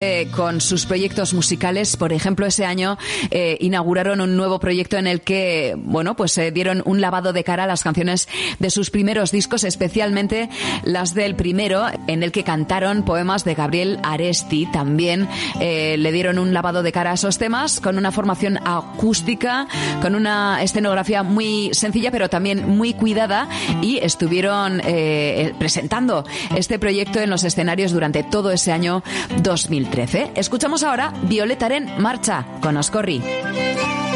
Con sus proyectos musicales, por ejemplo, ese año inauguraron un nuevo proyecto en el que, bueno, pues dieron un lavado de cara a las canciones de sus primeros discos, especialmente las del primero, en el que cantaron poemas de Gabriel Aresti. También le dieron un lavado de cara a esos temas con una formación acústica, con una escenografía muy sencilla pero también muy cuidada, y estuvieron presentando este proyecto en los escenarios durante todo ese año 2013. Escuchamos ahora Violetaren Marcha con Oscorri.